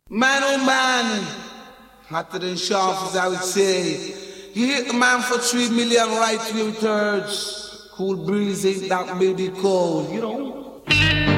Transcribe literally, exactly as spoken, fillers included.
Man, oh man, hotter than sharp as I would say. You hit the man for three million right two thirds. Cool breeze ain't that baby cold, you know.